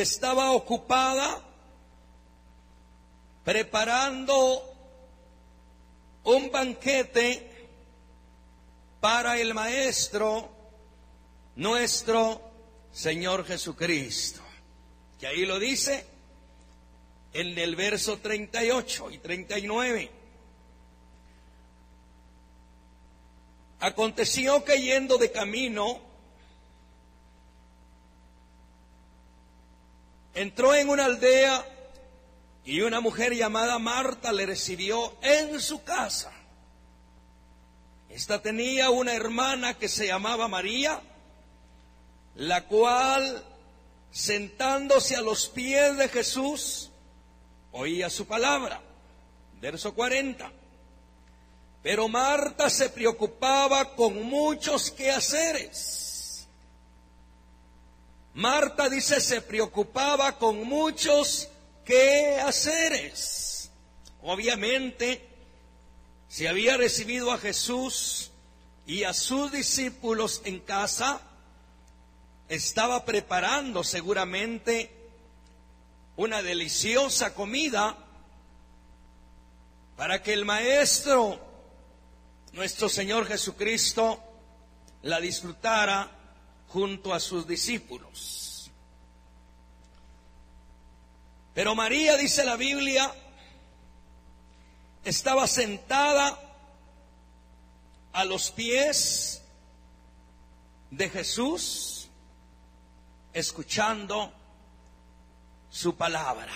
estaba ocupada preparando un banquete para el Maestro, nuestro Señor Jesucristo, que ahí lo dice en el verso 38 y 39. Aconteció que yendo de camino, entró en una aldea y una mujer llamada Marta le recibió en su casa. Esta tenía una hermana que se llamaba María, la cual, sentándose a los pies de Jesús, oía su palabra. Verso 40. Pero Marta se preocupaba con muchos quehaceres. Marta dice, se preocupaba con muchos quehaceres. Obviamente, si había recibido a Jesús y a sus discípulos en casa, estaba preparando seguramente una deliciosa comida para que el Maestro, nuestro Señor Jesucristo, la disfrutara junto a sus discípulos. Pero María, dice la Biblia, estaba sentada a los pies de Jesús, escuchando su palabra.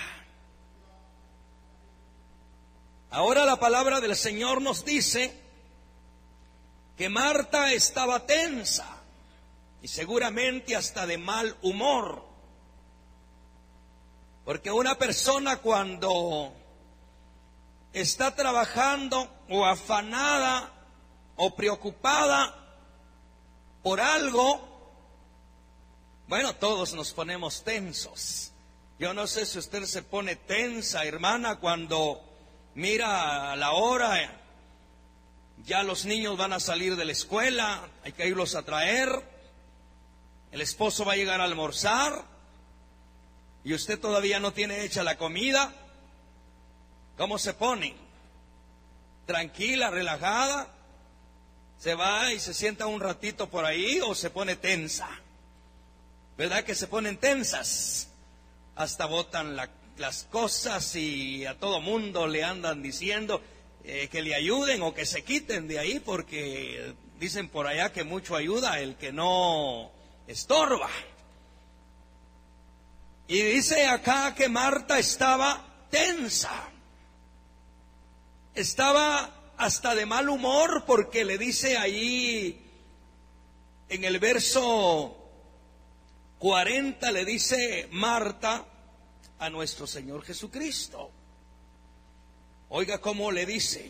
Ahora la palabra del Señor nos dice que Marta estaba tensa y seguramente hasta de mal humor, porque una persona cuando está trabajando o afanada o preocupada por algo, bueno, todos nos ponemos tensos. Yo no sé si usted se pone tensa, hermana, cuando mira la hora. Ya los niños van a salir de la escuela, hay que irlos a traer, el esposo va a llegar a almorzar y usted todavía no tiene hecha la comida. ¿Cómo se pone? ¿Tranquila, relajada? ¿Se va y se sienta un ratito por ahí o se pone tensa? ¿Verdad que se ponen tensas? Hasta botan las cosas y a todo mundo le andan diciendo que le ayuden o que se quiten de ahí, porque dicen por allá que mucho ayuda el que no estorba. Y dice acá que Marta estaba tensa, estaba hasta de mal humor, porque le dice ahí en el verso 40, le dice Marta a nuestro Señor Jesucristo. Oiga cómo le dice.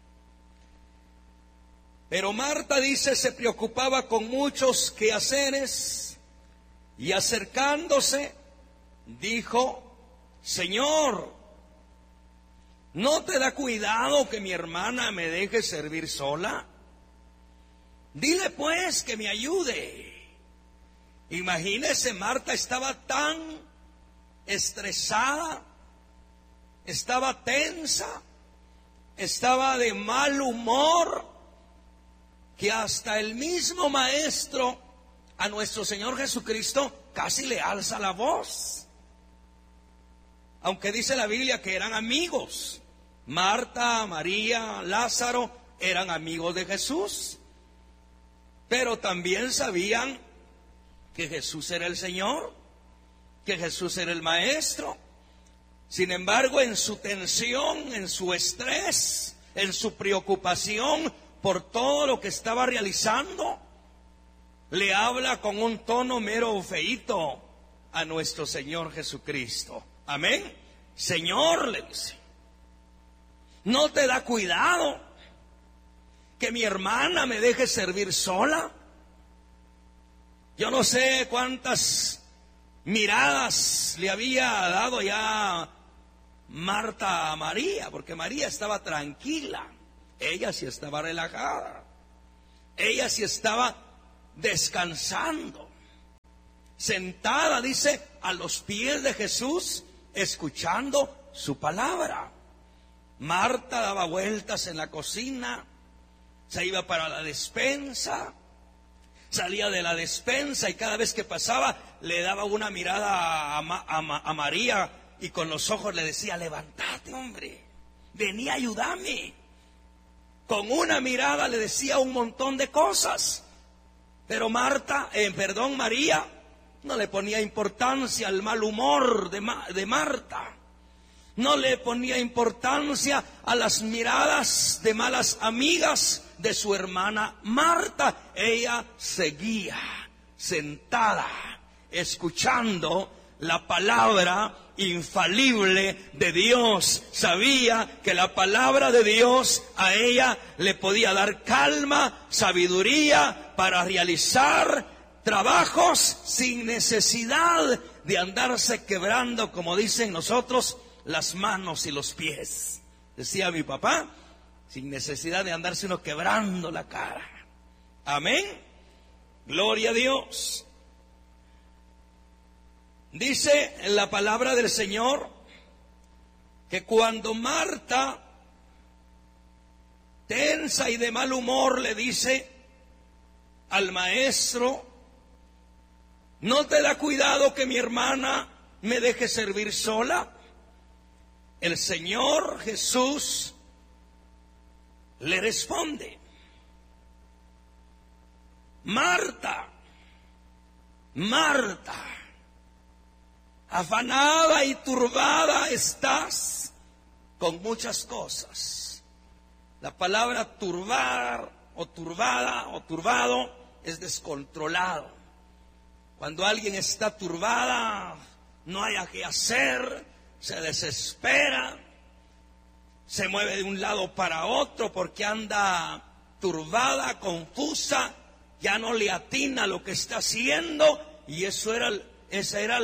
Pero Marta, dice, se preocupaba con muchos quehaceres y acercándose dijo, Señor, ¿no te da cuidado que mi hermana me deje servir sola? Dile pues que me ayude. Imagínese, Marta estaba tan estresada, estaba tensa, estaba de mal humor, que hasta el mismo Maestro, a nuestro Señor Jesucristo, casi le alza la voz. Aunque dice la Biblia que eran amigos. Marta, María, Lázaro eran amigos de Jesús, pero también sabían que Jesús era el Señor, que Jesús era el Maestro. Sin embargo, en su tensión, en su estrés, en su preocupación por todo lo que estaba realizando, le habla con un tono mero feíto a nuestro Señor Jesucristo. Amén. Señor, le dice, ¿no te da cuidado que mi hermana me deje servir sola? Yo no sé cuántas miradas le había dado ya Marta a María, porque María estaba tranquila, ella sí estaba relajada, ella sí estaba descansando. sentada, dice, a los pies de Jesús, escuchando su palabra. Marta daba vueltas en la cocina, se iba para la despensa, salía de la despensa y cada vez que pasaba le daba una mirada a María y con los ojos le decía: levántate, hombre, vení a ayudarme. Con una mirada le decía un montón de cosas, pero María no le ponía importancia al mal humor de Marta. No le ponía importancia a las miradas de malas amigas de su hermana Marta. Ella seguía sentada, escuchando la palabra infalible de Dios. Sabía que la palabra de Dios a ella le podía dar calma, sabiduría para realizar trabajos sin necesidad de andarse quebrando, como dicen nosotros, las manos y los pies. Decía mi papá, sin necesidad de andarse uno quebrando la cara. Amén. Gloria a Dios. Dice en la palabra del Señor que cuando Marta, tensa y de mal humor, le dice al maestro: ¿no te da cuidado que mi hermana me deje servir sola? El Señor Jesús le responde: Marta, Marta, afanada y turbada estás con muchas cosas. La palabra turbar o turbada o turbado es descontrolado. Cuando alguien está turbada, no hay qué hacer, se desespera, se mueve de un lado para otro porque anda turbada, confusa, ya no le atina lo que está haciendo. Y esa era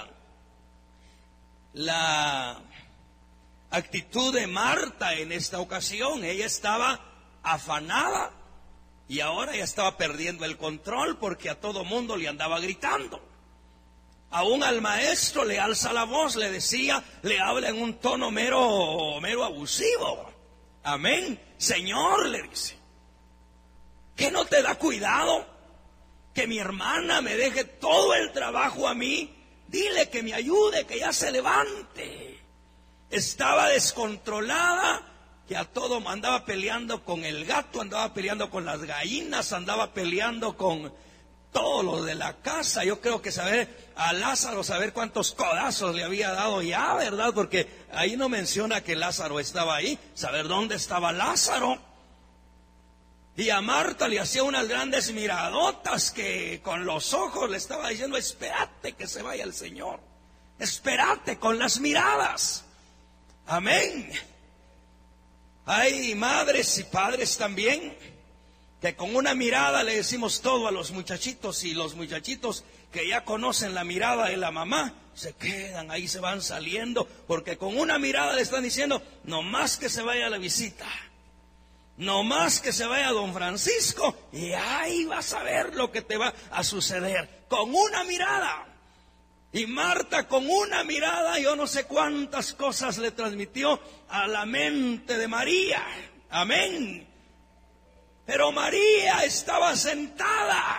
la actitud de Marta en esta ocasión. Ella estaba afanada y ahora ya estaba perdiendo el control porque a todo mundo le andaba gritando. Aún al maestro le alza la voz, le decía, le habla en un tono mero abusivo. Amén. Señor, le dice, ¿qué no te da cuidado que mi hermana me deje todo el trabajo a mí? Dile que me ayude, que ya se levante. Estaba descontrolada, que a todo andaba peleando con el gato, andaba peleando con las gallinas, andaba peleando con todo lo de la casa. Yo creo que saber a Lázaro, saber cuántos codazos le había dado ya, ¿verdad? Porque ahí no menciona que Lázaro estaba ahí, saber dónde estaba Lázaro. Y a Marta le hacía unas grandes miradotas que con los ojos le estaba diciendo: espérate que se vaya el Señor, espérate, con las miradas. Amén. Hay madres y padres también que con una mirada le decimos todo a los muchachitos, y los muchachitos que ya conocen la mirada de la mamá se quedan ahí, se van saliendo, porque con una mirada le están diciendo: no más que se vaya a la visita, no más que se vaya don Francisco, y ahí vas a ver lo que te va a suceder. Con una mirada. Y Marta, con una mirada, yo no sé cuántas cosas le transmitió a la mente de María. Amén. Pero María estaba sentada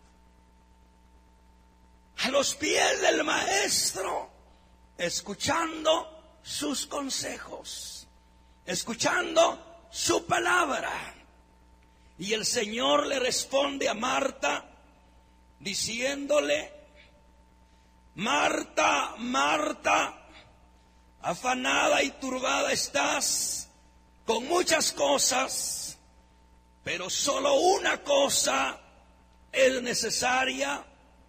a los pies del maestro, escuchando sus consejos, escuchando su palabra. Y el Señor le responde a Marta diciéndole: Marta, Marta, afanada y turbada estás con muchas cosas, pero solo una cosa es necesaria.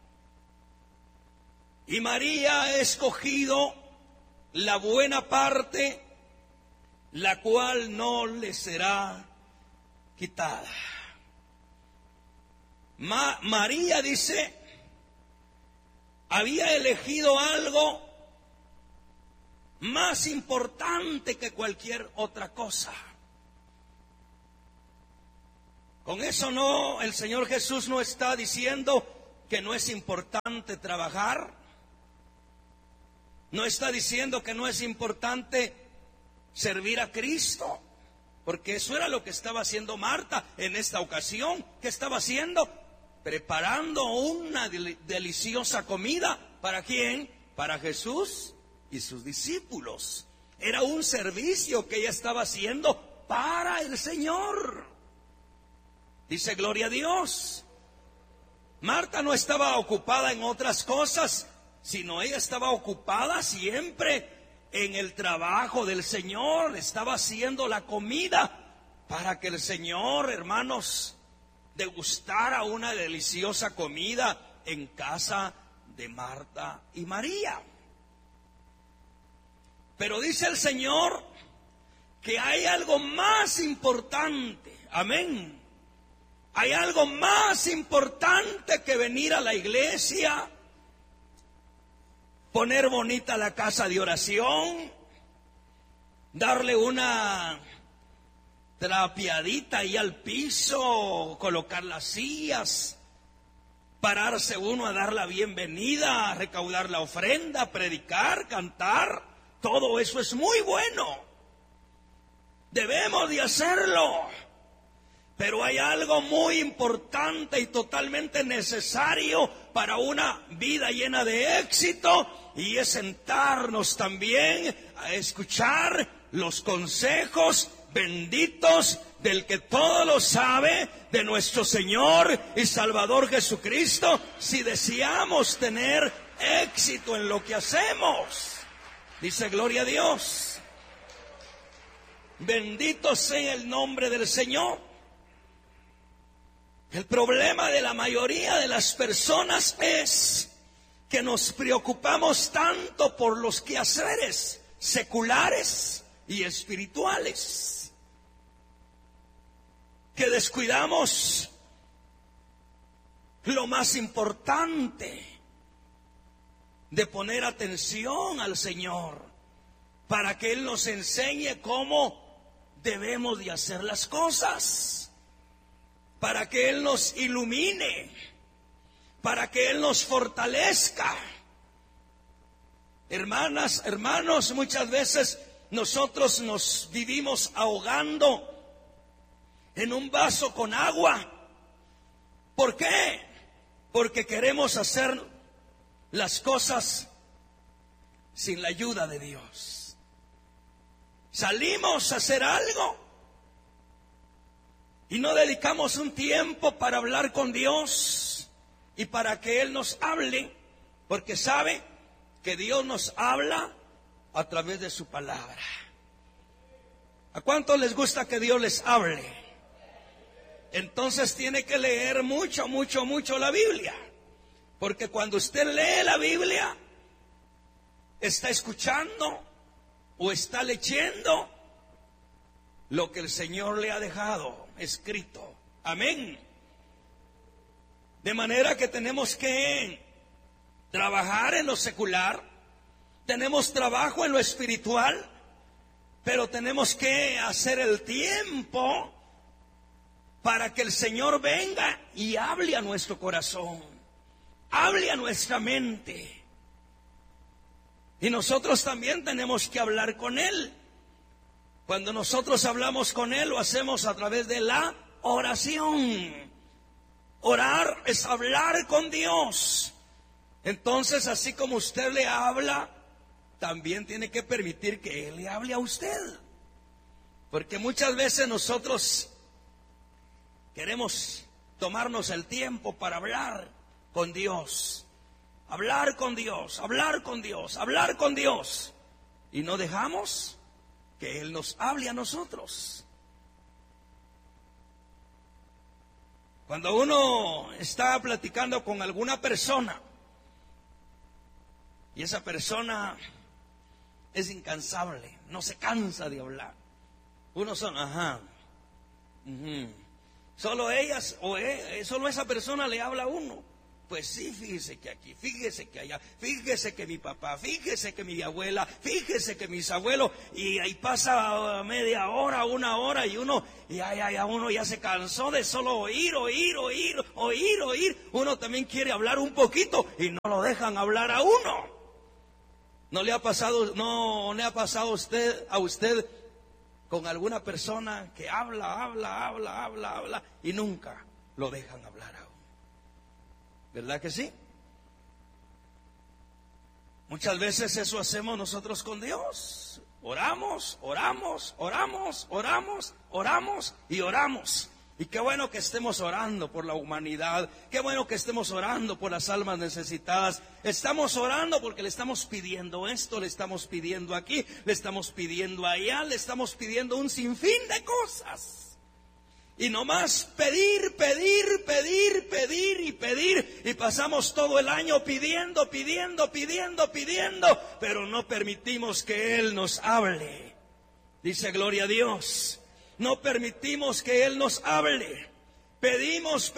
Y María ha escogido la buena parte, la cual no le será quitada. María, dice, había elegido algo más importante que cualquier otra cosa. Con eso el Señor Jesús no está diciendo: que no es importante trabajar. No está diciendo que no es importante servir a Cristo, porque eso era lo que estaba haciendo Marta en esta ocasión. ¿Qué estaba haciendo? Preparando una deliciosa comida. ¿Para quién? Para Jesús y sus discípulos. Era un servicio que ella estaba haciendo para el Señor. Dice gloria a Dios. Marta no estaba ocupada en otras cosas, sino ella estaba ocupada siempre en el trabajo del Señor. Estaba haciendo la comida para que el Señor, hermanos, degustara una deliciosa comida en casa de Marta y María. Pero dice el Señor que hay algo más importante. Amén. Hay algo más importante que venir a la iglesia, poner bonita la casa de oración, darle una trapeadita ahí al piso, colocar las sillas, pararse uno a dar la bienvenida, a recaudar la ofrenda, predicar, cantar. Todo eso es muy bueno. Debemos de hacerlo. Pero hay algo muy importante y totalmente necesario para una vida llena de éxito, y es sentarnos también a escuchar los consejos benditos del que todo lo sabe, de nuestro Señor y Salvador Jesucristo, si deseamos tener éxito en lo que hacemos. Dice gloria a Dios. Bendito sea el nombre del Señor. El problema de la mayoría de las personas es que nos preocupamos tanto por los quehaceres seculares y espirituales, que descuidamos lo más importante, de poner atención al Señor para que Él nos enseñe cómo debemos de hacer las cosas, para que Él nos ilumine, para que Él nos fortalezca. Hermanas, hermanos, muchas veces nosotros nos vivimos ahogando en un vaso con agua. ¿Por qué? Porque queremos hacer las cosas sin la ayuda de Dios. Salimos a hacer algo y no dedicamos un tiempo para hablar con Dios y para que Él nos hable, porque sabe que Dios nos habla a través de su palabra. ¿A cuántos les gusta que Dios les hable? Entonces tiene que leer mucho la Biblia, porque cuando usted lee la Biblia, está escuchando o está leyendo lo que el Señor le ha dejado escrito. Amén. De manera que tenemos que trabajar en lo secular, tenemos trabajo en lo espiritual, pero tenemos que hacer el tiempo para que el Señor venga y hable a nuestro corazón, hable a nuestra mente. Y nosotros también tenemos que hablar con Él. Cuando nosotros hablamos con Él, lo hacemos a través de la oración. Orar es hablar con Dios. Entonces, así como usted le habla, también tiene que permitir que Él le hable a usted. Porque muchas veces nosotros queremos tomarnos el tiempo para hablar con Dios. Hablar con Dios, hablar con Dios, hablar con Dios. Y no dejamos que Él nos hable a nosotros. Cuando uno está platicando con alguna persona y esa persona es incansable, no se cansa de hablar, uno son, solo ellas o solo esa persona le habla a uno, Pues sí, fíjese que aquí, fíjese que allá, fíjese que mi papá, fíjese que mi abuela, fíjese que mis abuelos, y ahí pasa media hora, una hora, y uno ya se cansó de solo oír. Uno también quiere hablar un poquito y no lo dejan hablar a uno. ¿No le ha pasado a usted con alguna persona que habla y nunca lo dejan hablar a uno? ¿Verdad que sí? Muchas veces eso hacemos nosotros con Dios. Oramos. Y qué bueno que estemos orando por la humanidad. Qué bueno que estemos orando por las almas necesitadas. Estamos orando porque le estamos pidiendo esto, le estamos pidiendo aquí, le estamos pidiendo allá, le estamos pidiendo un sinfín de cosas. Y nomás pedir, y pasamos todo el año pidiendo, pero no permitimos que Él nos hable. Dice gloria a Dios. No permitimos que Él nos hable. Pedimos,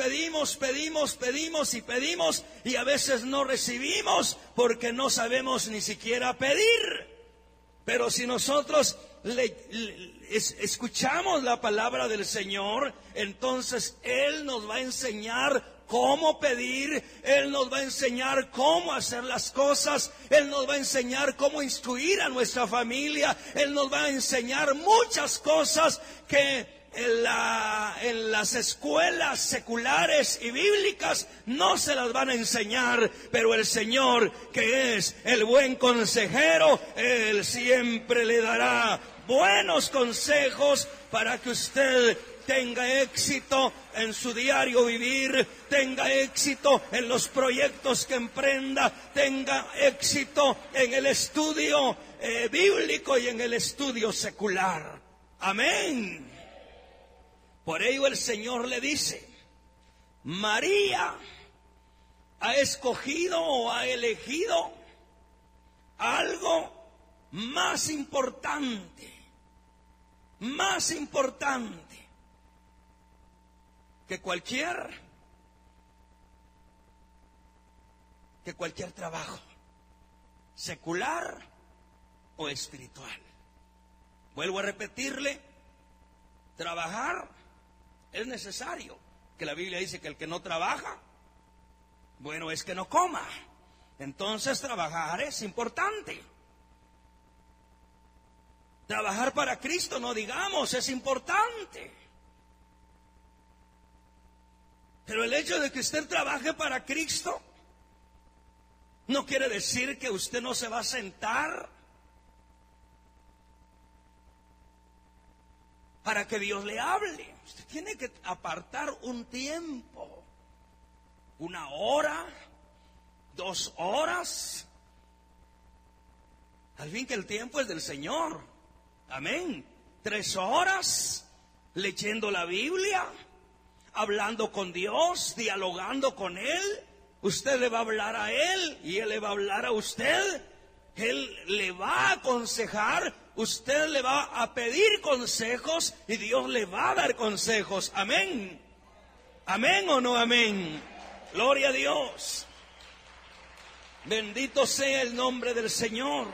y a veces no recibimos porque no sabemos ni siquiera pedir. Pero si nosotros escuchamos la palabra del Señor, entonces Él nos va a enseñar cómo pedir, Él nos va a enseñar cómo hacer las cosas, Él nos va a enseñar cómo instruir a nuestra familia, Él nos va a enseñar muchas cosas que en las escuelas seculares y bíblicas no se las van a enseñar, pero el Señor, que es el buen consejero, Él siempre le dará buenos consejos para que usted tenga éxito en su diario vivir, tenga éxito en los proyectos que emprenda, tenga éxito en el estudio bíblico y en el estudio secular. Amén. Por ello el Señor le dice: María ha escogido o ha elegido algo más importante que cualquier trabajo, secular o espiritual. Vuelvo a repetirle, trabajar es necesario, que la Biblia dice que el que no trabaja, bueno, es que no coma. Entonces trabajar es importante. Trabajar para Cristo, no digamos, es importante. Pero el hecho de que usted trabaje para Cristo no quiere decir que usted no se va a sentar para que Dios le hable. Usted tiene que apartar un tiempo, 1 hora, 2 horas. Al fin que el tiempo es del Señor. Amén. 3 horas leyendo la Biblia, hablando con Dios, dialogando con Él. Usted le va a hablar a Él y Él le va a hablar a usted. Él le va a aconsejar, usted le va a pedir consejos y Dios le va a dar consejos. Amén. Amén o no amén. Gloria a Dios. Bendito sea el nombre del Señor.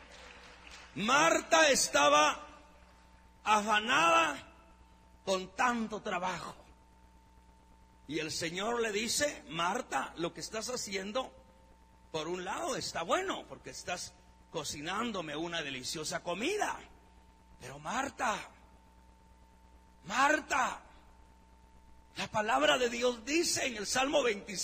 Marta estaba afanada con tanto trabajo. Y el Señor le dice: Marta, lo que estás haciendo, por un lado está bueno, porque estás cocinándome una deliciosa comida. Pero Marta, la palabra de Dios dice en el Salmo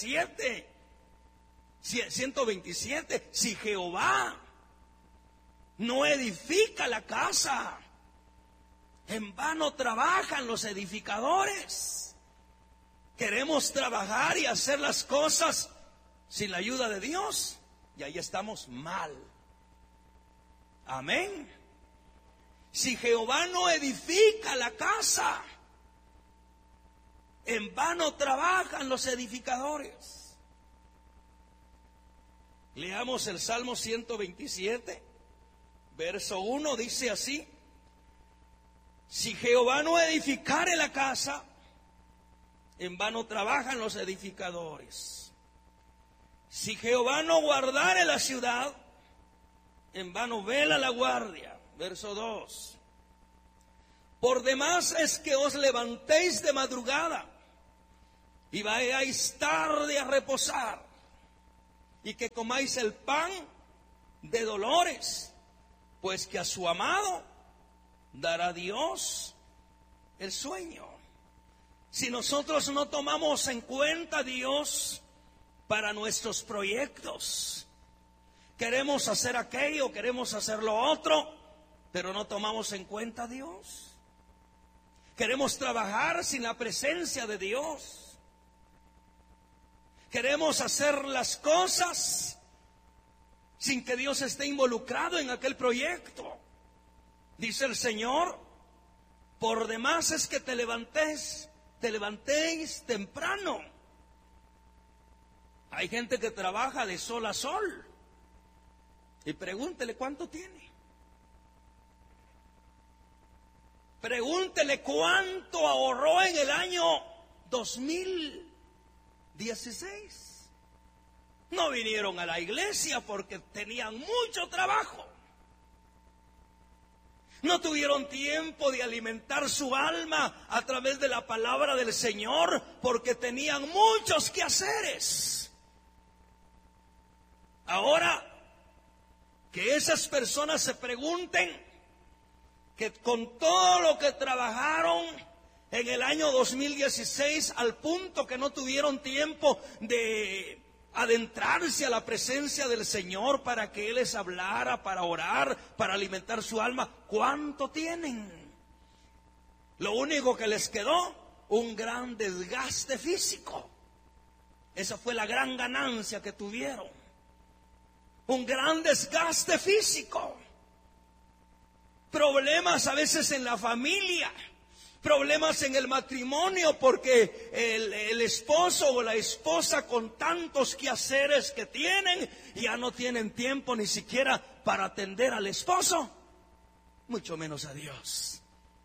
127, si Jehová no edifica la casa, en vano trabajan los edificadores. Queremos trabajar y hacer las cosas sin la ayuda de Dios, y ahí estamos mal. Amén. Si Jehová no edifica la casa, en vano trabajan los edificadores. Leamos el Salmo 127, verso 1, dice así: si Jehová no edificare la casa, en vano trabajan los edificadores. Si Jehová no guardare la ciudad, en vano vela la guardia. Verso 2. Por demás es que os levantéis de madrugada y vayáis tarde a reposar, y que comáis el pan de dolores, pues que a su amado dará Dios el sueño. Si nosotros no tomamos en cuenta a Dios para nuestros proyectos, queremos hacer aquello, queremos hacer lo otro, pero no tomamos en cuenta a Dios. Queremos trabajar sin la presencia de Dios. Queremos hacer las cosas sin que Dios esté involucrado en aquel proyecto. Dice el Señor, por demás es que te levantéis temprano. Hay gente que trabaja de sol a sol. Y pregúntele cuánto tiene. Pregúntele cuánto ahorró en el año 2016. No vinieron a la iglesia porque tenían mucho trabajo. No tuvieron tiempo de alimentar su alma a través de la palabra del Señor porque tenían muchos quehaceres. Ahora, que esas personas se pregunten que con todo lo que trabajaron en el año 2016, al punto que no tuvieron tiempo de adentrarse a la presencia del Señor para que Él les hablara, para orar, para alimentar su alma, ¿cuánto tienen? Lo único que les quedó, un gran desgaste físico. Esa fue la gran ganancia que tuvieron. Un gran desgaste físico. Problemas a veces en la familia, problemas en el matrimonio, porque el esposo o la esposa, con tantos quehaceres que tienen, ya no tienen tiempo ni siquiera para atender al esposo, mucho menos a Dios.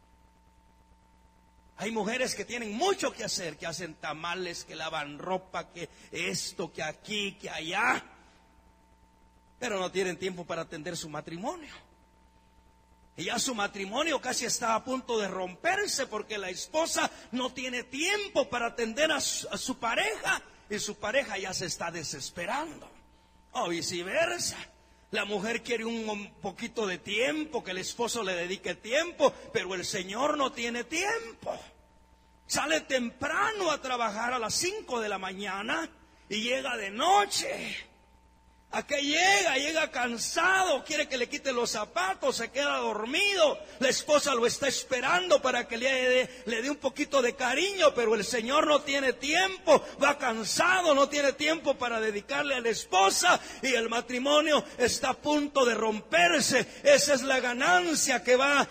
Hay mujeres que tienen mucho que hacer, que hacen tamales, que lavan ropa, que esto, que aquí, que allá, pero no tienen tiempo para atender su matrimonio. Y ya su matrimonio casi está a punto de romperse porque la esposa no tiene tiempo para atender a su pareja, y su pareja ya se está desesperando. O viceversa. La mujer quiere un poquito de tiempo, que el esposo le dedique tiempo, pero el Señor no tiene tiempo. Sale temprano a trabajar a las 5 de la mañana y llega de noche. ¿A qué llega? Llega cansado, quiere que le quite los zapatos, se queda dormido. La esposa lo está esperando para que le dé un poquito de cariño, pero el Señor no tiene tiempo, va cansado, no tiene tiempo para dedicarle a la esposa, y el matrimonio está a punto de romperse. Esa es la ganancia que va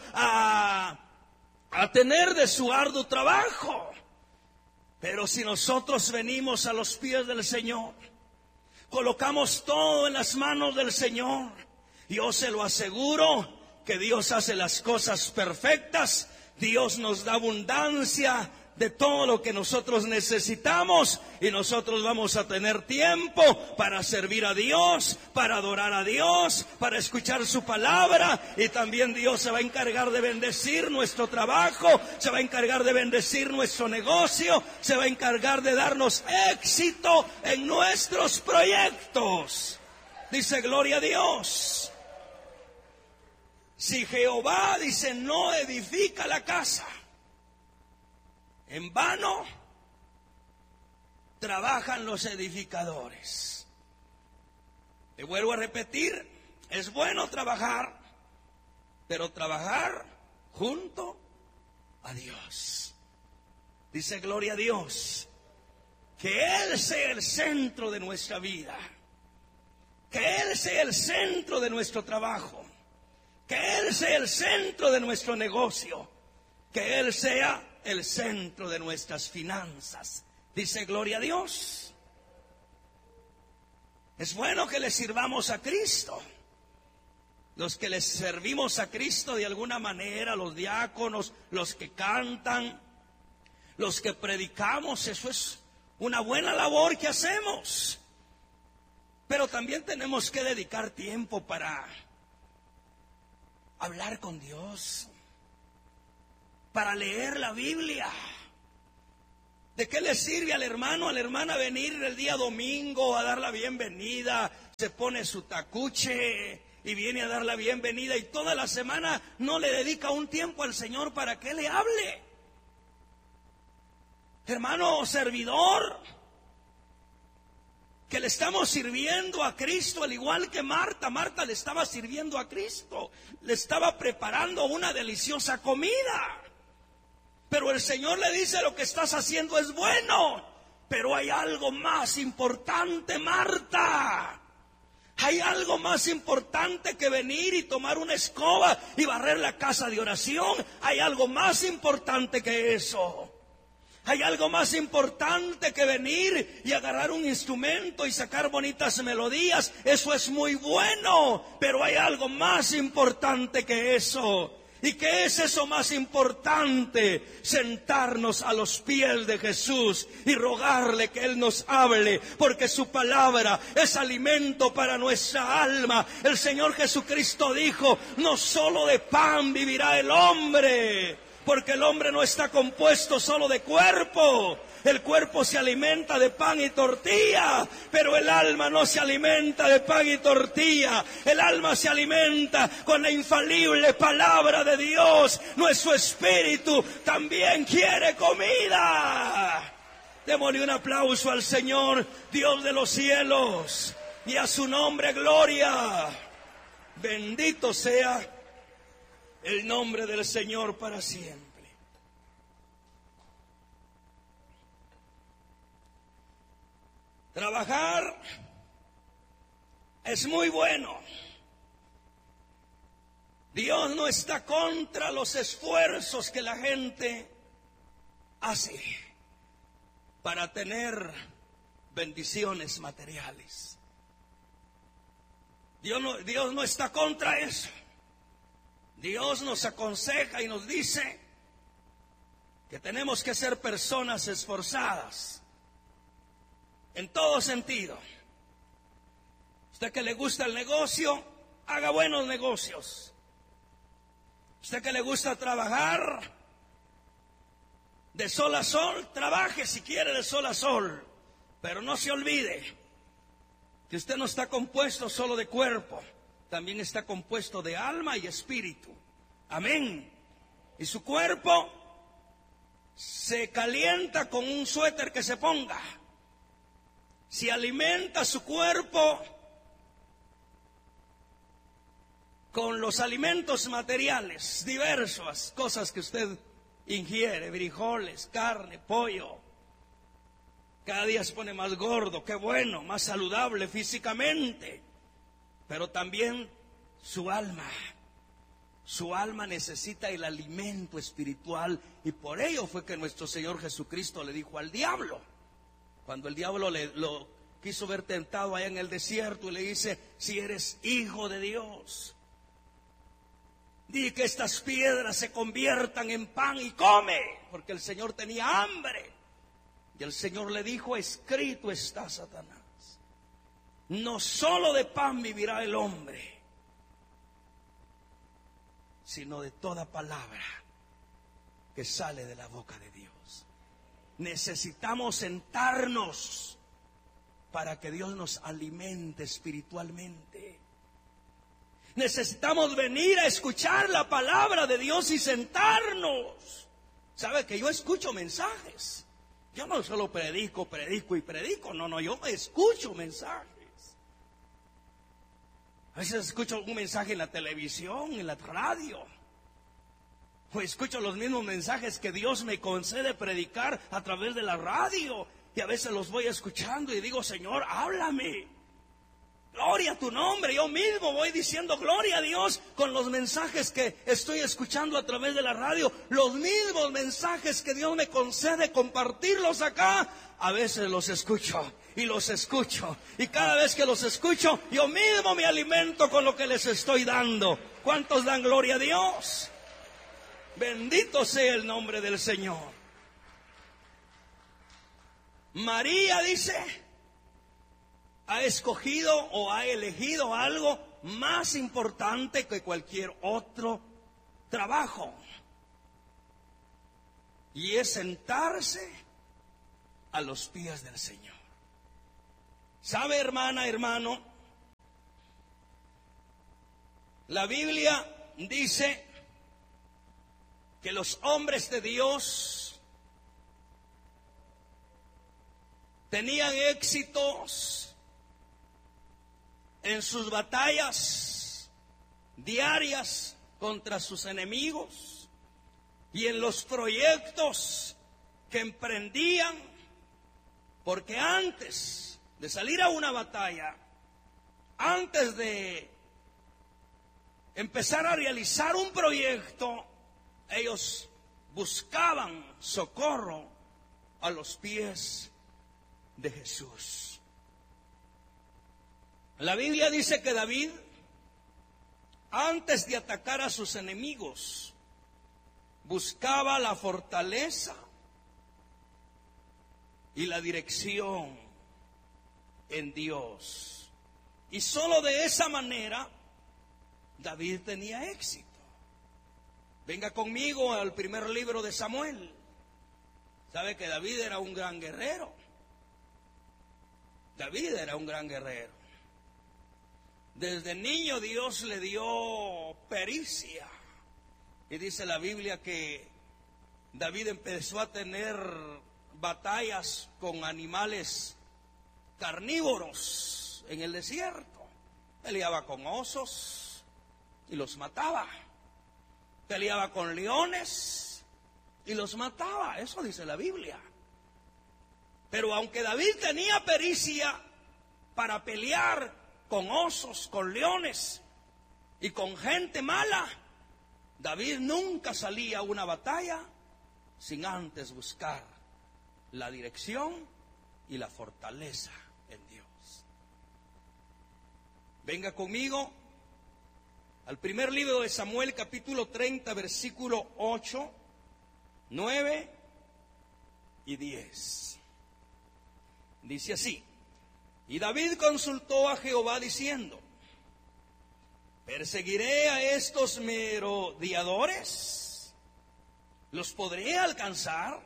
a tener de su arduo trabajo. Pero si nosotros venimos a los pies del Señor, colocamos todo en las manos del Señor, yo se lo aseguro que Dios hace las cosas perfectas. Dios nos da abundancia de todo lo que nosotros necesitamos, y nosotros vamos a tener tiempo para servir a Dios, para adorar a Dios, para escuchar su palabra, y también Dios se va a encargar de bendecir nuestro trabajo, se va a encargar de bendecir nuestro negocio, se va a encargar de darnos éxito en nuestros proyectos. Dice, gloria a Dios. Si Jehová, dice, no edifica la casa, en vano trabajan los edificadores. Le vuelvo a repetir, es bueno trabajar, pero trabajar junto a Dios. Dice, gloria a Dios. Que Él sea el centro de nuestra vida, que Él sea el centro de nuestro trabajo, que Él sea el centro de nuestro negocio, que Él sea el centro de nuestras finanzas. Dice, gloria a Dios. Es bueno que le sirvamos a Cristo. Los que les servimos a Cristo de alguna manera, los diáconos, los que cantan, los que predicamos, eso es una buena labor que hacemos. Pero también tenemos que dedicar tiempo para hablar con Dios, para leer la Biblia. ¿De qué le sirve al hermano, a la hermana venir el día domingo a dar la bienvenida? Se pone su tacuche y viene a dar la bienvenida y toda la semana no le dedica un tiempo al Señor para que le hable. Hermano servidor, que le estamos sirviendo a Cristo, al igual que Marta. Marta le estaba sirviendo a Cristo, le estaba preparando una deliciosa comida. Pero el Señor le dice: lo que estás haciendo es bueno, pero hay algo más importante, Marta. Hay algo más importante que venir y tomar una escoba y barrer la casa de oración. Hay algo más importante que eso. Hay algo más importante que venir y agarrar un instrumento y sacar bonitas melodías. Eso es muy bueno, pero hay algo más importante que eso. ¿Y qué es eso más importante? Sentarnos a los pies de Jesús y rogarle que Él nos hable, porque su palabra es alimento para nuestra alma. El Señor Jesucristo dijo: no solo de pan vivirá el hombre, porque el hombre no está compuesto solo de cuerpo. El cuerpo se alimenta de pan y tortilla, pero el alma no se alimenta de pan y tortilla. El alma se alimenta con la infalible palabra de Dios. Nuestro espíritu también quiere comida. Démosle un aplauso al Señor, Dios de los cielos, y a su nombre gloria. Bendito sea el nombre del Señor para siempre. Trabajar es muy bueno. Dios no está contra los esfuerzos que la gente hace para tener bendiciones materiales. Dios no está contra eso. Dios nos aconseja y nos dice que tenemos que ser personas esforzadas en todo sentido. Usted que le gusta el negocio, haga buenos negocios. Usted que le gusta trabajar de sol a sol, trabaje si quiere de sol a sol, pero no se olvide que usted no está compuesto solo de cuerpo, también está compuesto de alma y espíritu. Amén. Y su cuerpo se calienta con un suéter que se ponga. Si alimenta su cuerpo con los alimentos materiales, diversas cosas que usted ingiere, frijoles, carne, pollo, cada día se pone más gordo, qué bueno, más saludable físicamente, pero también su alma necesita el alimento espiritual, y por ello fue que nuestro Señor Jesucristo le dijo al diablo, cuando el diablo lo quiso ver tentado allá en el desierto, y le dice: si eres hijo de Dios, di que estas piedras se conviertan en pan y come, porque el Señor tenía hambre. Y el Señor le dijo: escrito está, Satanás, no solo de pan vivirá el hombre, sino de toda palabra que sale de la boca de Dios. Necesitamos sentarnos para que Dios nos alimente espiritualmente. Necesitamos venir a escuchar la palabra de Dios y sentarnos. ¿Sabe que yo escucho mensajes? Yo no solo predico, no, yo escucho mensajes. A veces escucho un mensaje en la televisión, en la radio, o escucho los mismos mensajes que Dios me concede predicar a través de la radio, y a veces los voy escuchando y digo: Señor, háblame, gloria a tu nombre. Yo mismo voy diciendo gloria a Dios con los mensajes que estoy escuchando a través de la radio, los mismos mensajes que Dios me concede compartirlos acá. A veces los escucho y los escucho, y cada vez que los escucho yo mismo me alimento con lo que les estoy dando. ¿Cuántos dan gloria a Dios? Bendito sea el nombre del Señor. María dice: ha escogido o ha elegido algo más importante que cualquier otro trabajo. Y es sentarse a los pies del Señor. ¿Sabe, hermana, hermano? La Biblia dice que los hombres de Dios tenían éxitos en sus batallas diarias contra sus enemigos y en los proyectos que emprendían, porque antes de salir a una batalla, antes de empezar a realizar un proyecto, ellos buscaban socorro a los pies de Jesús. La Biblia dice que David, antes de atacar a sus enemigos, buscaba la fortaleza y la dirección en Dios. Y solo de esa manera David tenía éxito. Venga conmigo al primer libro de Samuel. Sabe que David era un gran guerrero. David era un gran guerrero. Desde niño Dios le dio pericia. Y dice la Biblia que David empezó a tener batallas con animales carnívoros en el desierto. Peleaba con osos y los mataba. Peleaba con leones y los mataba. Eso dice la Biblia. Pero aunque David tenía pericia para pelear con osos, con leones y con gente mala, David nunca salía a una batalla sin antes buscar la dirección y la fortaleza en Dios. Venga conmigo al primer libro de Samuel, capítulo 30, versículo 8, 9 y 10. Dice así: y David consultó a Jehová diciendo: ¿perseguiré a estos merodeadores? ¿Los podré alcanzar?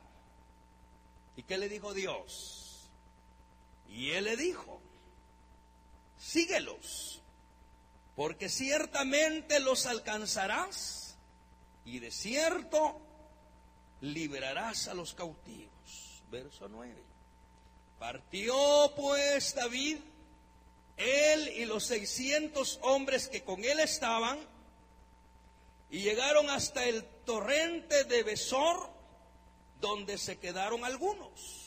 ¿Y qué le dijo Dios? Y él le dijo: síguelos, porque ciertamente los alcanzarás, y de cierto librarás a los cautivos. Verso 9. Partió pues David, él y los 600 hombres que con él estaban, y llegaron hasta el torrente de Besor, donde se quedaron algunos.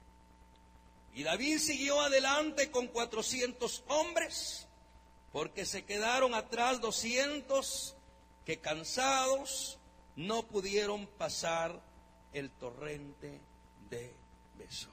Y David siguió adelante con 400 hombres, porque se quedaron atrás 200 que cansados no pudieron pasar el torrente de Besor.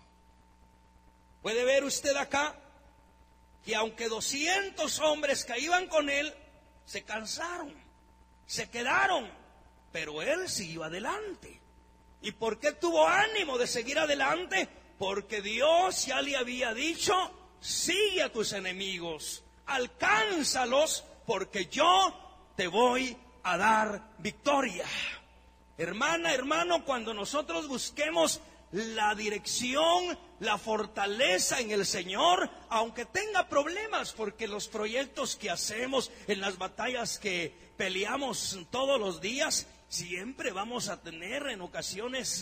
Puede ver usted acá que aunque 200 hombres que iban con él se cansaron, se quedaron, pero él siguió adelante. ¿Y por qué tuvo ánimo de seguir adelante? Porque Dios ya le había dicho: sigue a tus enemigos, alcánzalos, porque yo te voy a dar victoria. Hermana, hermano, cuando nosotros busquemos la dirección, la fortaleza en el Señor, aunque tenga problemas, porque los proyectos que hacemos, en las batallas que peleamos todos los días, siempre vamos a tener en ocasiones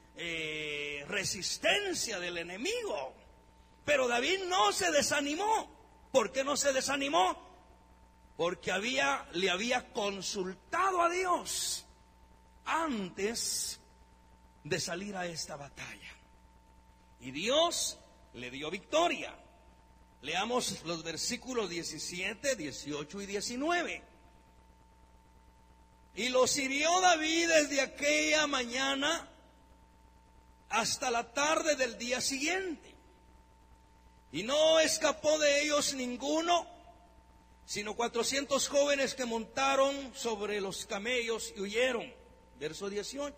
resistencia del enemigo. Pero David no se desanimó. ¿Por qué no se desanimó? Porque le había consultado a Dios antes de salir a esta batalla. Y Dios le dio victoria. Leamos los versículos 17, 18 y 19. Y los hirió David desde aquella mañana hasta la tarde del día siguiente. Y no escapó de ellos ninguno, sino 400 jóvenes que montaron sobre los camellos y huyeron. Verso 18.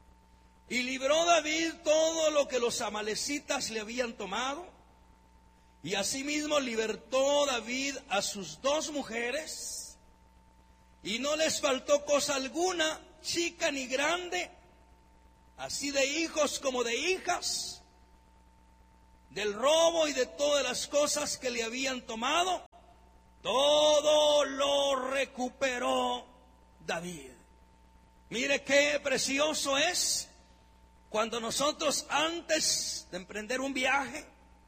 Y libró David todo lo que los amalecitas le habían tomado, Y asimismo libertó David a sus 2 mujeres, y no les faltó cosa alguna, chica ni grande, así de hijos como de hijas, del robo y de todas las cosas que le habían tomado, todo lo recuperó David. Mire qué precioso es cuando nosotros, antes de emprender un viaje,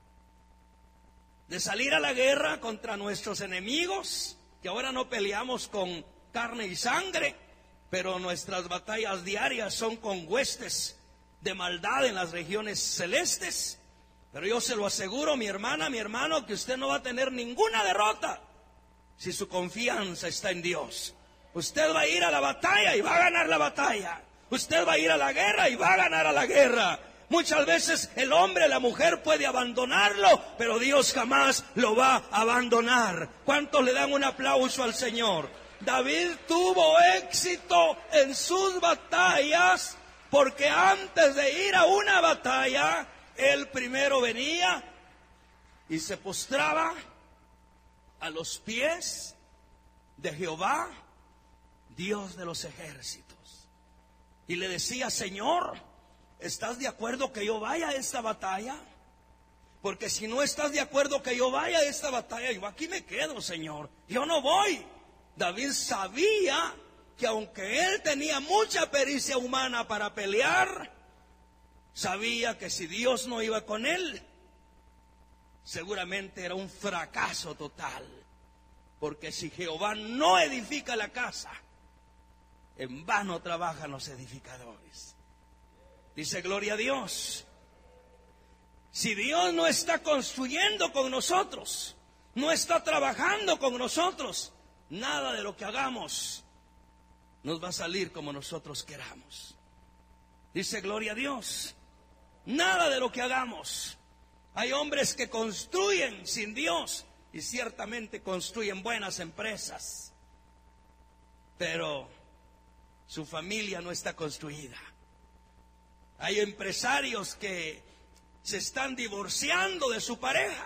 de salir a la guerra contra nuestros enemigos, que ahora no peleamos con carne y sangre, pero nuestras batallas diarias son con huestes de maldad en las regiones celestes. Pero yo se lo aseguro, mi hermana, mi hermano, que usted no va a tener ninguna derrota si su confianza está en Dios. Usted va a ir a la batalla y va a ganar la batalla. Usted va a ir a la guerra y va a ganar a la guerra. Muchas veces el hombre, la mujer puede abandonarlo, pero Dios jamás lo va a abandonar. ¿Cuántos le dan un aplauso al Señor? David tuvo éxito en sus batallas, porque antes de ir a una batalla, él primero venía y se postraba a los pies de Jehová, Dios de los ejércitos, y le decía: Señor, ¿estás de acuerdo que yo vaya a esta batalla? Porque si no estás de acuerdo que yo vaya a esta batalla, yo aquí me quedo, Señor, yo no voy. David sabía que aunque él tenía mucha pericia humana para pelear, sabía que si Dios no iba con él, seguramente era un fracaso total. Porque si Jehová no edifica la casa, en vano trabajan los edificadores. Dice: gloria a Dios. Si Dios no está construyendo con nosotros, no está trabajando con nosotros, nada de lo que hagamos nos va a salir como nosotros queramos. Dice: gloria a Dios. Nada de lo que hagamos. Hay hombres que construyen sin Dios y ciertamente construyen buenas empresas, pero su familia no está construida. Hay empresarios que se están divorciando de su pareja.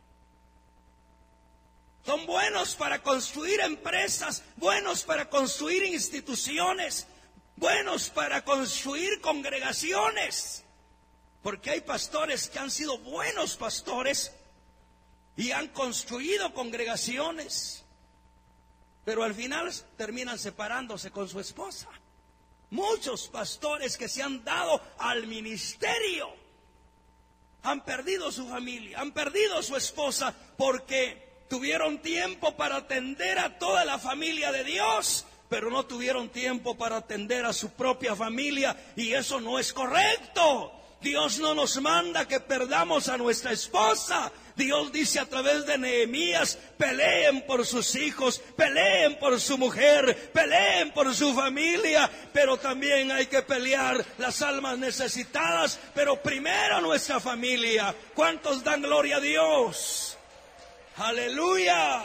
Son buenos para construir empresas, buenos para construir instituciones, buenos para construir congregaciones. Porque hay pastores que han sido buenos pastores y han construido congregaciones, pero al final terminan separándose con su esposa. Muchos pastores que se han dado al ministerio han perdido su familia, han perdido su esposa, porque tuvieron tiempo para atender a toda la familia de Dios, pero no tuvieron tiempo para atender a su propia familia, y eso no es correcto. Dios no nos manda que perdamos a nuestra esposa. Dios dice a través de Nehemías: peleen por sus hijos, peleen por su mujer, peleen por su familia, pero también hay que pelear las almas necesitadas, pero primero nuestra familia. ¿Cuántos dan gloria a Dios? Aleluya.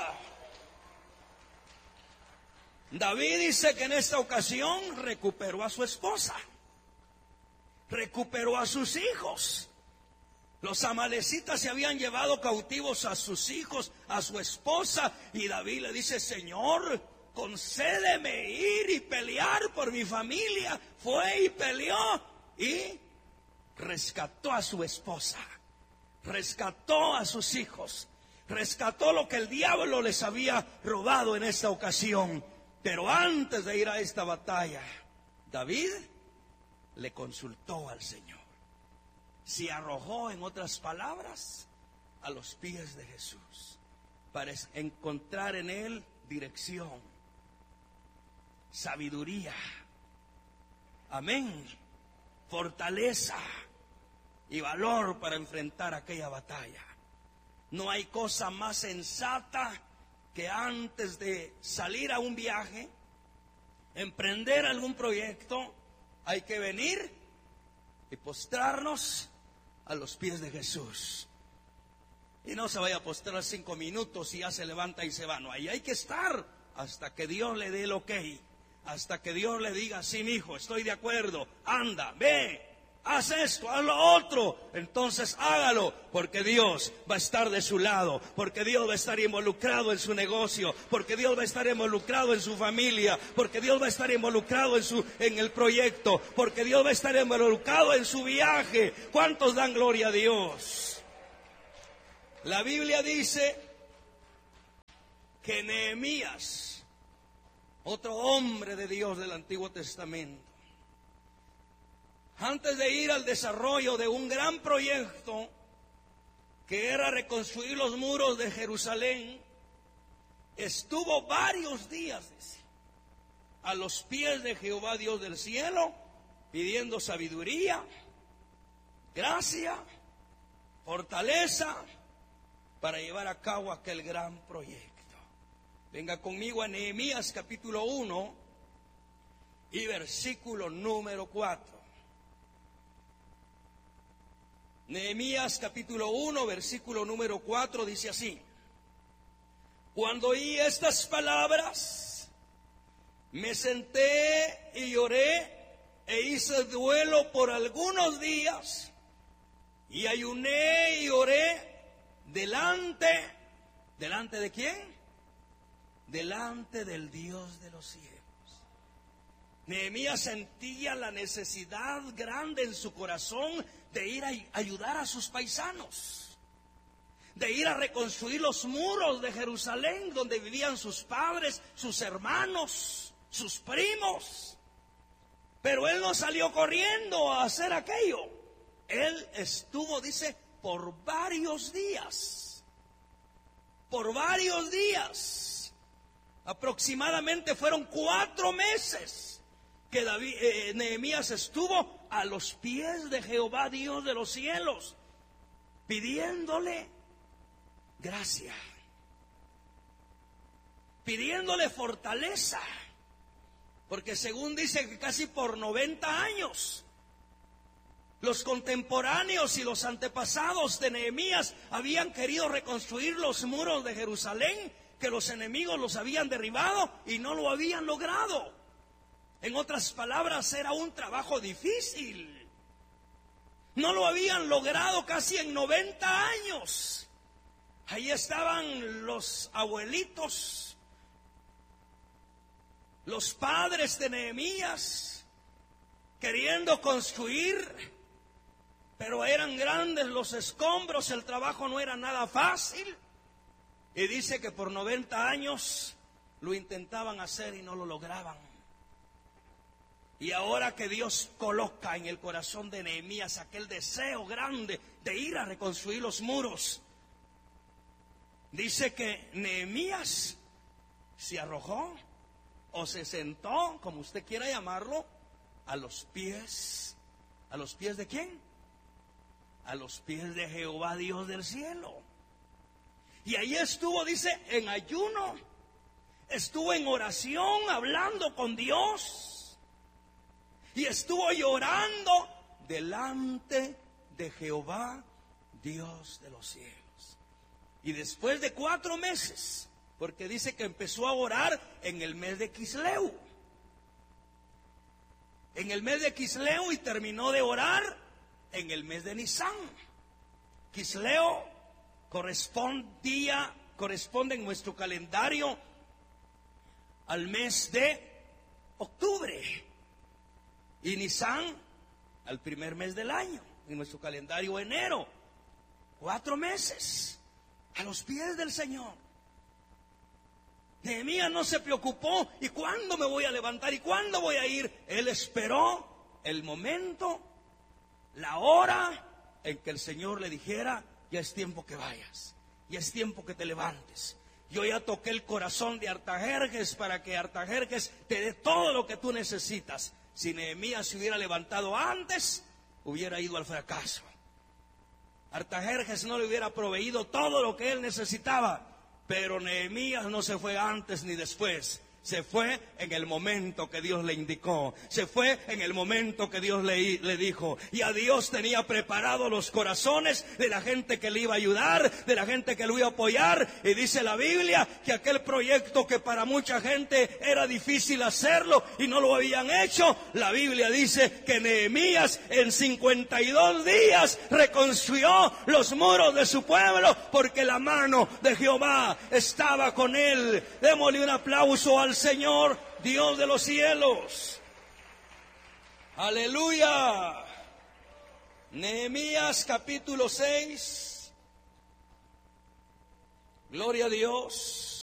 David dice que en esta ocasión recuperó a su esposa, recuperó a sus hijos. Los amalecitas se habían llevado cautivos a sus hijos, a su esposa, y David le dice: Señor, concédeme ir y pelear por mi familia. Fue y peleó y rescató a su esposa, rescató a sus hijos, rescató lo que el diablo les había robado en esta ocasión. Pero antes de ir a esta batalla, David le consultó al Señor. Se arrojó, en otras palabras, a los pies de Jesús para encontrar en él dirección, sabiduría, amén, fortaleza y valor para enfrentar aquella batalla. No hay cosa más sensata que antes de salir a un viaje, emprender algún proyecto, hay que venir y postrarnos a los pies de Jesús. Y no se vaya a postrar 5 minutos y ya se levanta y se va. No, ahí hay que estar hasta que Dios le dé el ok, hasta que Dios le diga: sí, mi hijo, estoy de acuerdo, anda, ve. haz esto, haz lo otro, entonces hágalo, porque Dios va a estar de su lado, porque Dios va a estar involucrado en su negocio, porque Dios va a estar involucrado en su familia, porque Dios va a estar involucrado en el proyecto, porque Dios va a estar involucrado en su viaje. ¿Cuántos dan gloria a Dios? La Biblia dice que Nehemías, otro hombre de Dios del Antiguo Testamento, antes de ir al desarrollo de un gran proyecto que era reconstruir los muros de Jerusalén, estuvo varios días, dice, a los pies de Jehová Dios del cielo, pidiendo sabiduría, gracia, fortaleza para llevar a cabo aquel gran proyecto. Venga conmigo a Nehemías capítulo 1 y versículo número 4. Nehemías capítulo 1, versículo número 4 dice así: cuando oí estas palabras, me senté y lloré e hice duelo por algunos días, y ayuné y oré delante ¿de quién? Delante del Dios de los cielos. Nehemías sentía la necesidad grande en su corazón de ir a ayudar a sus paisanos, de ir a reconstruir los muros de Jerusalén donde vivían sus padres, sus hermanos, sus primos. Pero él no salió corriendo a hacer aquello. Él estuvo, dice, por varios días. Por varios días. Aproximadamente fueron 4 meses que Nehemías estuvo a los pies de Jehová Dios de los cielos, pidiéndole gracia, pidiéndole fortaleza, porque según dice que casi por 90 años los contemporáneos y los antepasados de Nehemías habían querido reconstruir los muros de Jerusalén, que los enemigos los habían derribado y no lo habían logrado. En otras palabras, era un trabajo difícil. No lo habían logrado casi en 90 años. Ahí estaban los abuelitos, los padres de Nehemías, queriendo construir, pero eran grandes los escombros, el trabajo no era nada fácil. Y dice que por 90 años lo intentaban hacer y no lo lograban. Y ahora que Dios coloca en el corazón de Nehemías aquel deseo grande de ir a reconstruir los muros, dice que Nehemías se arrojó o se sentó, como usted quiera llamarlo, a los pies. ¿A los pies de quién? A los pies de Jehová Dios del cielo. Y ahí estuvo, dice, en ayuno, estuvo en oración, hablando con Dios. Y estuvo llorando delante de Jehová, Dios de los cielos. Y después de 4 meses, porque dice que empezó a orar en el mes de Quisleu. En el mes de Quisleu, y terminó de orar en el mes de Nisán. Quisleu corresponde en nuestro calendario al mes de octubre. Y Nisán al primer mes del año, en nuestro calendario enero. 4 meses a los pies del Señor. Nehemías no se preocupó, ¿y cuándo me voy a levantar? ¿Y cuándo voy a ir? Él esperó el momento, la hora en que el Señor le dijera: ya es tiempo que vayas, ya es tiempo que te levantes. Yo ya toqué el corazón de Artajerjes para que Artajerjes te dé todo lo que tú necesitas. Si Nehemías se hubiera levantado antes, hubiera ido al fracaso. Artajerjes no le hubiera proveído todo lo que él necesitaba, pero Nehemías no se fue antes ni después, Se fue en el momento que Dios le indicó. Se fue en el momento que Dios le dijo. Y a Dios tenía preparado los corazones de la gente que le iba a ayudar, de la gente que lo iba a apoyar. Y dice la Biblia que aquel proyecto que para mucha gente era difícil hacerlo y no lo habían hecho, la Biblia dice que Nehemías en 52 días reconstruyó los muros de su pueblo, porque la mano de Jehová estaba con él. Démosle un aplauso al Señor, Dios de los cielos. Aleluya. Nehemías capítulo 6. Gloria a Dios.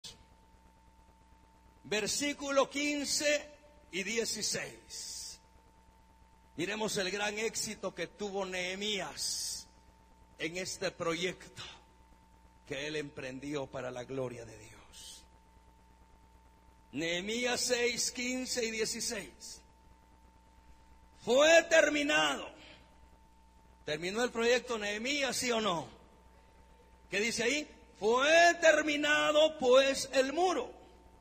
Versículo 15 y 16. Miremos el gran éxito que tuvo Nehemías en este proyecto que él emprendió para la gloria de Dios. Nehemías 6, 15 y 16. Fue terminado. ¿Terminó el proyecto Nehemías, sí o no? ¿Qué dice ahí? Fue terminado pues el muro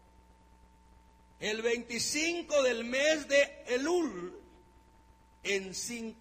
el 25 del mes de Elul, en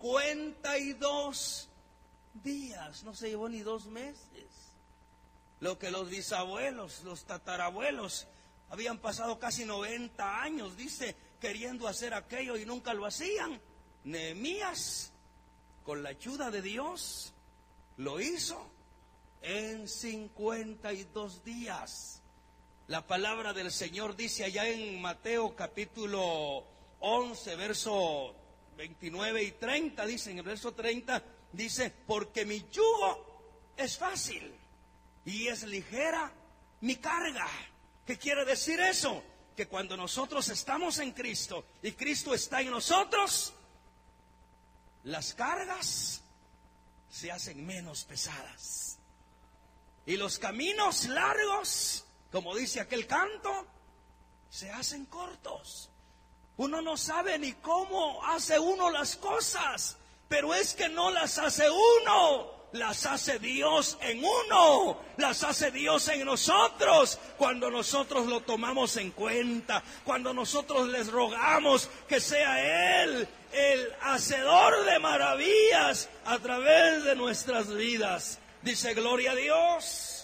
52 días. No se llevó ni 2 meses. Lo que los bisabuelos, los tatarabuelos habían pasado casi 90 años, dice, queriendo hacer aquello y nunca lo hacían. Nehemías, con la ayuda de Dios, lo hizo en 52 días. La palabra del Señor dice allá en Mateo capítulo 11, verso 29 y 30, dice en el verso 30, dice, porque mi yugo es fácil y es ligera mi carga. ¿Qué quiere decir eso? Que cuando nosotros estamos en Cristo y Cristo está en nosotros, las cargas se hacen menos pesadas. Y los caminos largos, como dice aquel canto, se hacen cortos. Uno no sabe ni cómo hace uno las cosas, pero es que no las hace uno. Las hace Dios en uno, las hace Dios en nosotros, cuando nosotros lo tomamos en cuenta, cuando nosotros les rogamos que sea Él el hacedor de maravillas a través de nuestras vidas. Dice, gloria a Dios.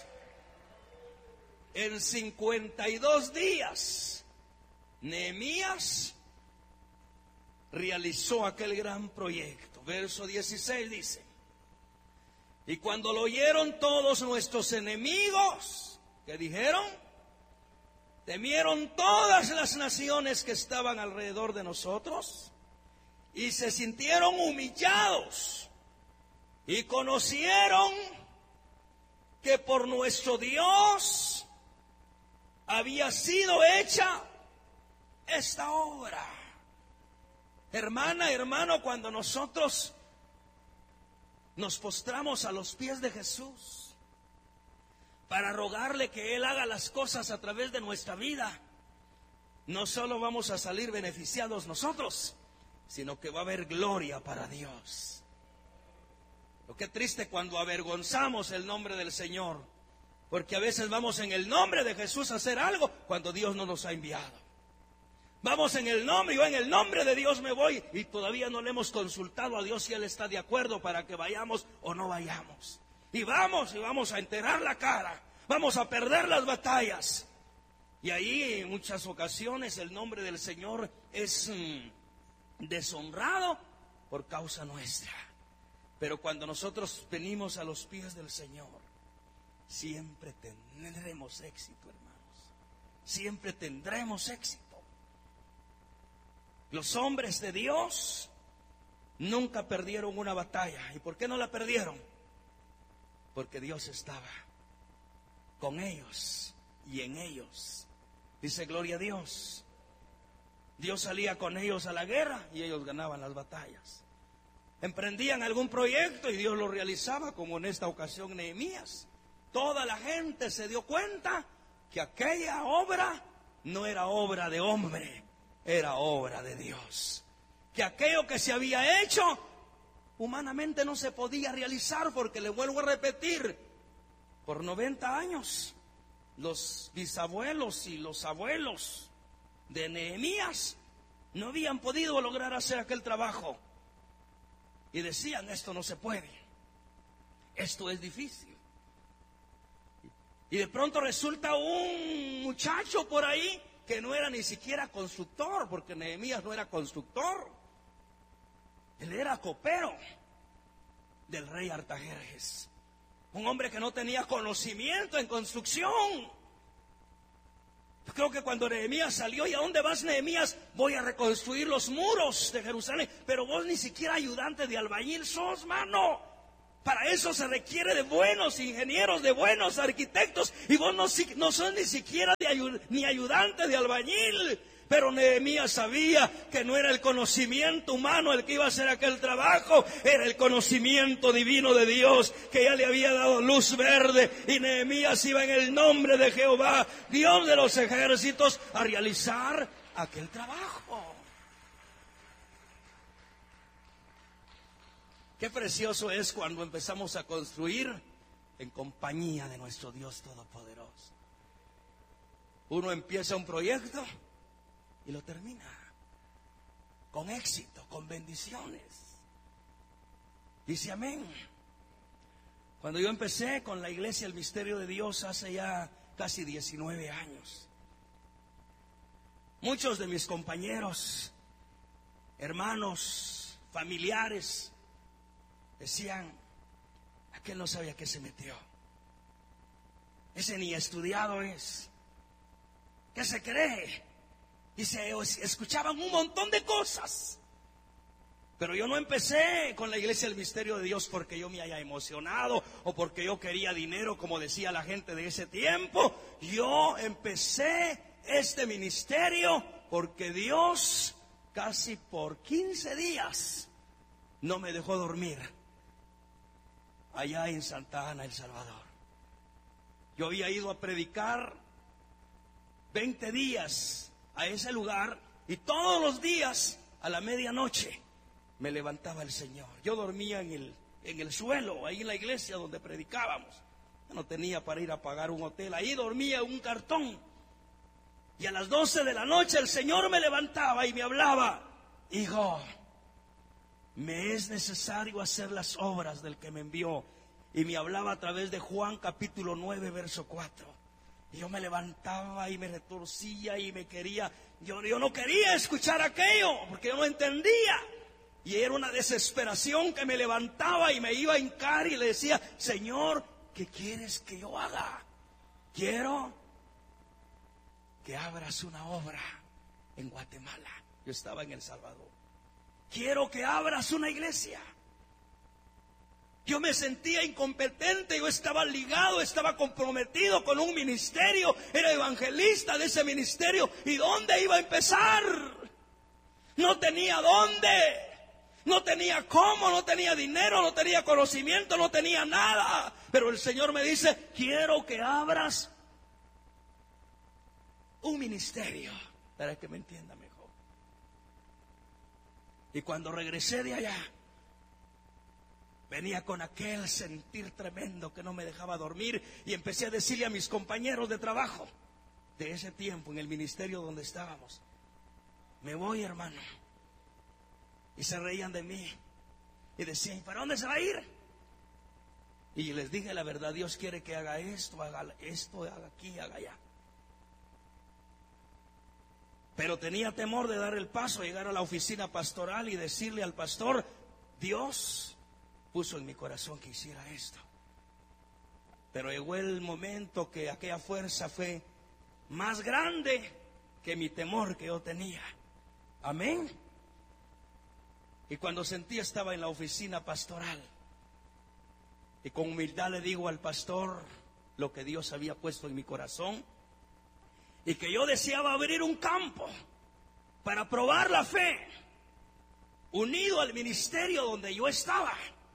En 52 días, Nehemías realizó aquel gran proyecto. Verso 16 dice, y cuando lo oyeron todos nuestros enemigos, ¿qué dijeron? Temieron todas las naciones que estaban alrededor de nosotros y se sintieron humillados y conocieron que por nuestro Dios había sido hecha esta obra. Hermana, hermano, cuando nosotros nos postramos a los pies de Jesús para rogarle que Él haga las cosas a través de nuestra vida, no solo vamos a salir beneficiados nosotros, sino que va a haber gloria para Dios. Lo que triste cuando avergonzamos el nombre del Señor, porque a veces vamos en el nombre de Jesús a hacer algo cuando Dios no nos ha enviado. Vamos en el nombre, yo en el nombre de Dios me voy, y todavía no le hemos consultado a Dios si Él está de acuerdo para que vayamos o no vayamos. Y vamos a enterrar la cara, vamos a perder las batallas. Y ahí en muchas ocasiones el nombre del Señor es deshonrado por causa nuestra. Pero cuando nosotros venimos a los pies del Señor, siempre tendremos éxito, hermanos. Siempre tendremos éxito. Los hombres de Dios nunca perdieron una batalla. ¿Y por qué no la perdieron? Porque Dios estaba con ellos y en ellos. Dice, gloria a Dios. Dios salía con ellos a la guerra y ellos ganaban las batallas. Emprendían algún proyecto y Dios lo realizaba, como en esta ocasión Nehemías. Toda la gente se dio cuenta que aquella obra no era obra de hombre, era obra de Dios. Que aquello que se había hecho humanamente no se podía realizar, porque le vuelvo a repetir, por 90 años los bisabuelos y los abuelos de Nehemías no habían podido lograr hacer aquel trabajo. Y decían, esto no se puede, esto es difícil. Y de pronto resulta un muchacho por ahí que no era ni siquiera constructor, porque Nehemías no era constructor, él era copero del rey Artajerjes, un hombre que no tenía conocimiento en construcción. Yo creo que cuando Nehemías salió, ¿y a dónde vas, Nehemías? Voy a reconstruir los muros de Jerusalén. Pero vos ni siquiera ayudante de albañil sos, mano. Para eso se requiere de buenos ingenieros, de buenos arquitectos. Y vos no sos ni siquiera ni ayudante de albañil. Pero Nehemías sabía que no era el conocimiento humano el que iba a hacer aquel trabajo, era el conocimiento divino de Dios que ya le había dado luz verde. Y Nehemías iba en el nombre de Jehová, Dios de los ejércitos, a realizar aquel trabajo. Qué precioso es cuando empezamos a construir en compañía de nuestro Dios Todopoderoso. Uno empieza un proyecto y lo termina con éxito, con bendiciones. Dice amén. Cuando yo empecé con la iglesia El Misterio de Dios hace ya casi 19 años, muchos de mis compañeros, hermanos, familiares, decían, aquel no sabía qué se metió, ese ni estudiado es, ¿qué se cree? Y se escuchaban un montón de cosas. Pero yo no empecé con la iglesia del Misterio de Dios porque yo me haya emocionado o porque yo quería dinero, como decía la gente de ese tiempo. Yo empecé este ministerio porque Dios casi por 15 días no me dejó dormir allá en Santa Ana, El Salvador. Yo había ido a predicar 20 días a ese lugar y todos los días a la medianoche me levantaba el Señor. Yo dormía en el suelo, ahí en la iglesia donde predicábamos. Yo no tenía para ir a pagar un hotel, ahí dormía en un cartón. Y a las 12 de la noche el Señor me levantaba y me hablaba, hijo, me es necesario hacer las obras del que me envió. Y me hablaba a través de Juan capítulo 9 verso 4. Y yo me levantaba y me retorcía y me quería, yo no quería escuchar aquello porque yo no entendía. Y era una desesperación que me levantaba y me iba a hincar y le decía, Señor, ¿qué quieres que yo haga? Quiero que abras una obra en Guatemala. Yo estaba en El Salvador. Quiero que abras una iglesia. Yo me sentía incompetente, yo estaba ligado, estaba comprometido con un ministerio, era evangelista de ese ministerio. ¿Y dónde iba a empezar? No tenía dónde, no tenía cómo, no tenía dinero, no tenía conocimiento, no tenía nada. Pero el Señor me dice, quiero que abras un ministerio, para que me entienda mejor. Y cuando regresé de allá, venía con aquel sentir tremendo que no me dejaba dormir y empecé a decirle a mis compañeros de trabajo de ese tiempo en el ministerio donde estábamos, me voy, hermano. Y se reían de mí y decían, ¿para dónde se va a ir? Y les dije la verdad, Dios quiere que haga esto, haga aquí, haga allá. Pero tenía temor de dar el paso, llegar a la oficina pastoral y decirle al pastor, Dios puso en mi corazón que hiciera esto. Pero llegó el momento que aquella fuerza fue más grande que mi temor que yo tenía. Amén. Y cuando sentí, estaba en la oficina pastoral y con humildad le digo al pastor lo que Dios había puesto en mi corazón y que yo deseaba abrir un campo para probar la fe unido al ministerio donde yo estaba.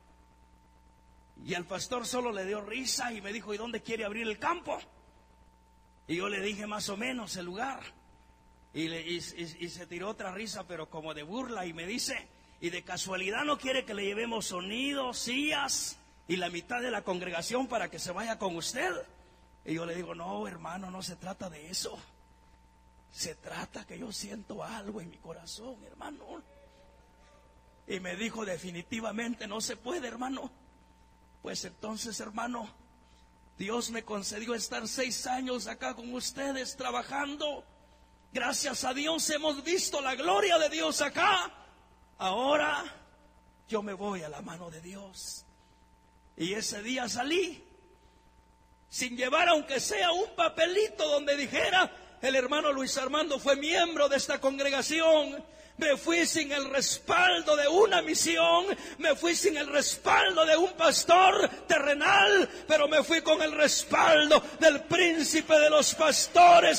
Y al pastor solo le dio risa y me dijo, ¿y dónde quiere abrir el campo? Y yo le dije más o menos el lugar. Y se tiró otra risa, pero como de burla, y me dice, ¿y de casualidad no quiere que le llevemos sonidos, sillas y la mitad de la congregación para que se vaya con usted? Y yo le digo, no, hermano, no se trata de eso. se trata que yo siento algo en mi corazón, hermano. Y me dijo, definitivamente no se puede, hermano. Pues entonces, hermano, Dios me concedió estar 6 años acá con ustedes trabajando. Gracias a Dios hemos visto la gloria de Dios acá. Ahora yo me voy a la mano de Dios. Y ese día salí sin llevar aunque sea un papelito donde dijera: el hermano Luis Armando fue miembro de esta congregación. Me fui sin el respaldo de una misión, me fui sin el respaldo de un pastor terrenal, pero me fui con el respaldo del príncipe de los pastores,